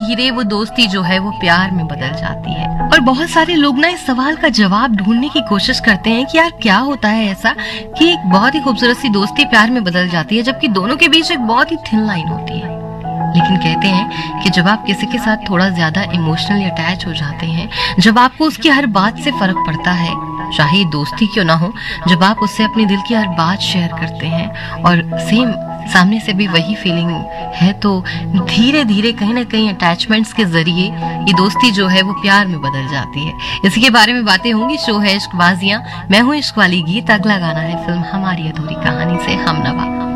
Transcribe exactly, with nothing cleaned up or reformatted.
धीरे वो दोस्ती जो है वो प्यार में बदल जाती है। और बहुत सारे लोग ना इस सवाल का जवाब ढूंढने की कोशिश करते हैं कि यार क्या होता है ऐसा कि एक बहुत ही खूबसूरत सी दोस्ती प्यार में बदल जाती है, जबकि दोनों के बीच एक बहुत ही थिन लाइन होती है। लेकिन कहते हैं कि जब आप किसी के साथ थोड़ा ज्यादा इमोशनली अटैच हो जाते हैं, जब आपको उसकी हर बात से फर्क पड़ता है, चाहे दोस्ती क्यों ना हो, जब आप उससे अपने दिल की हर बात शेयर करते हैं और सेम सामने से भी वही फीलिंग है, तो धीरे धीरे कहीं ना कहीं अटैचमेंट्स के जरिए ये दोस्ती जो है वो प्यार में बदल जाती है। इसी के बारे में बातें होंगी। शो है इश्कबाजियां, मैं हूँ इश्क वाली गीत। अगला गाना है फिल्म हमारी अधूरी कहानी से हमनवा।